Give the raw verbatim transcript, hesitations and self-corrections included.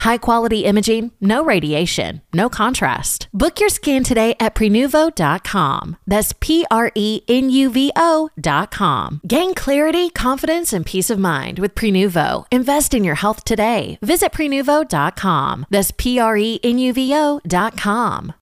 High quality imaging, no radiation, no contrast. Book your scan today at prenuvo dot com. That's P R E N U V O dot com. Gain clarity, confidence, and peace of mind with Prenuvo. Invest in your health today. Visit prenuvo dot com. That's P R E N U V O dot com.